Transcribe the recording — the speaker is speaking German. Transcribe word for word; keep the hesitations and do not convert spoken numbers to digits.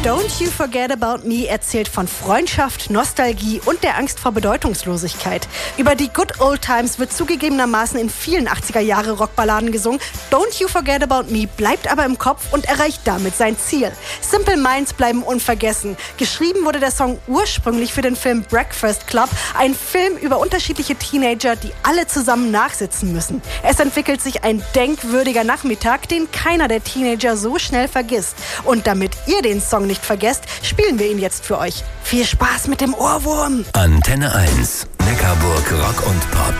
Don't You Forget About Me erzählt von Freundschaft, Nostalgie und der Angst vor Bedeutungslosigkeit. Über die Good Old Times wird zugegebenermaßen in vielen achtziger-Jahre-Rockballaden gesungen. Don't You Forget About Me bleibt aber im Kopf und erreicht damit sein Ziel. Simple Minds bleiben unvergessen. Geschrieben wurde der Song ursprünglich für den Film Breakfast Club, ein Film über unterschiedliche Teenager, die alle zusammen nachsitzen müssen. Es entwickelt sich ein denkwürdiger Nachmittag, den keiner der Teenager so schnell vergisst. Und damit ihr den Song nicht vergesst, spielen wir ihn jetzt für euch. Viel Spaß mit dem Ohrwurm! Antenne eins, Neckarburg Rock und Pop.